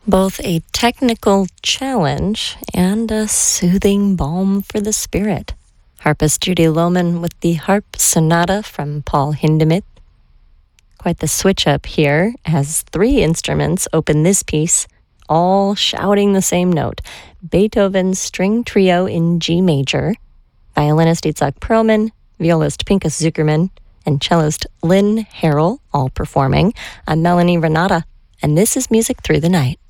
Both a technical challenge and a soothing balm for the spirit. Harpist Judy Lohman with the Harp Sonata from Paul Hindemith. Quite the switch up here, as three instruments open this piece, all shouting the same note. Beethoven's String Trio in G major, violinist Itzhak Perlman, violist Pinchas Zukerman, and cellist Lynn Harrell, all performing. I'm Melanie Renata, and this is Music Through the Night.